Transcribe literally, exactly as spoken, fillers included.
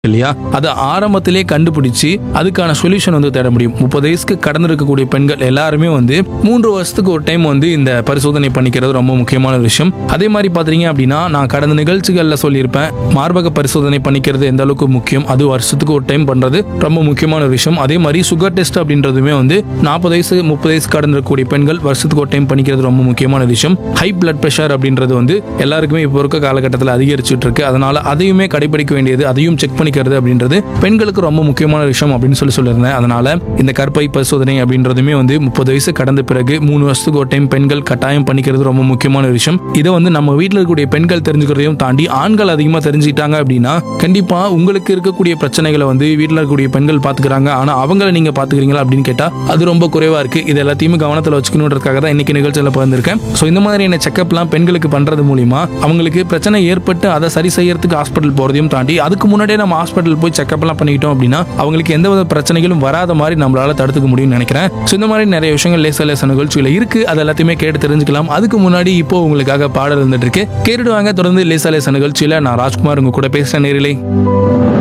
இல்லையா, அதை ஆரம்பத்திலே கண்டுபிடிச்சு அதுக்கான சொல்யூஷன் வந்து தேட முடியும். முப்பது வயசுக்கு கடந்து இருக்கக்கூடிய பெண்கள் எல்லாருமே வந்து மூன்று வருஷத்துக்கு ஒரு டைம் வந்து இந்த பரிசோதனை பண்ணிக்கிறது ரொம்ப முக்கியமான விஷயம். அதே மாதிரி பாத்தீங்க அப்படின்னா, நான் கடந்த நிகழ்ச்சிகள்ல சொல்லியிருப்பேன், மார்பக பரிசோதனை பண்ணிக்கிறது எந்த அளவுக்கு முக்கியம், அது வருஷத்துக்கு ஒரு டைம் பண்றது ரொம்ப முக்கியமான விஷயம். அதே மாதிரி சுகர் டெஸ்ட் அப்படின்றதுமே வந்து நாற்பது வயசு முப்பது வயசு கடந்து இருக்கக்கூடிய பெண்கள் வருஷத்துக்கு ஒரு டைம் பண்ணிக்கிறது ரொம்ப முக்கியமான விஷயம். ஹை பிளட் பிரஷர் அப்படின்றது வந்து எல்லாருக்குமே இப்போ இருக்க காலகட்டத்தில் அதிகரிச்சுட்டு இருக்கு. அதனால அதையுமே கடைபிடிக்க வேண்டியது, அதையும் செக் பண்ணி அப்படின்றது பெண்களுக்கு ரொம்ப முக்கியமான விஷயம் அப்படின்னு சொல்லி சொல்லியிருந்தேன். அதனால இந்த கர்ப்பை பரிசோதனை அப்படின்றதுமே வந்து முப்பது வயசு கடந்த பிறகு மூணு வருஷத்துக்கு ஒரு டைம் பெண்கள் கட்டாயம் பண்ணிக்கிறது ரொம்ப முக்கியமான விஷயம். இதை வந்து நம்ம வீட்டில் இருக்கக்கூடிய பெண்கள் தெரிஞ்சுக்கிறதையும் தாண்டி ஆண்கள் அதிகமாக தெரிஞ்சுக்கிட்டாங்க அப்படின்னா கண்டிப்பா உங்களுக்கு இருக்கக்கூடிய பிரச்சனைகளை வந்து வீட்டில் இருக்கக்கூடிய பெண்கள் பாத்துக்கிறாங்க, ஆனா அவங்கள நீங்க பாத்துக்கிறீங்களா அப்படின்னு கேட்டா அது ரொம்ப குறைவா இருக்கு. இது எல்லாத்தையுமே கவனத்தில் வச்சுக்கணுன்றதுக்காக தான் இன்னைக்கு நிகழ்ச்சியில் பகிர்ந்திருக்கேன். ஸோ இந்த மாதிரியான செக்அப்லாம் பெண்களுக்கு பண்றது மூலியமா அவங்களுக்கு பிரச்சனை ஏற்பட்டு அதை சரி செய்யறதுக்கு ஹாஸ்பிட்டல் போறதையும் தாண்டி அதுக்கு முன்னாடியே நம்ம ஹாஸ்பிட்டல் போய் செக்அப் எல்லாம் பண்ணிக்கிட்டோம் அப்படின்னா அவங்களுக்கு எந்த வித பிரச்சனைகளும் வராத மாதிரி நம்மளால தடுத்துக்க முடியும்னு நினைக்கிறேன். ஸோ இந்த மாதிரி நிறைய விஷயங்கள் லேச லேச நிகழ்ச்சிகள் இருக்கு, அது எல்லாத்தையுமே கேட்டு தெரிஞ்சுக்கலாம். அதுக்கு முன்னாடி இப்போ உங்களுக்காக பாடல் இருந்துட்டு இருக்கு, கேட்டுடுவாங்க. தொடர்ந்து லேச லேச நிகழ்ச்சியில நான் ராஜ்குமார் உங்க கூட பேசுறேன் நேரிலே.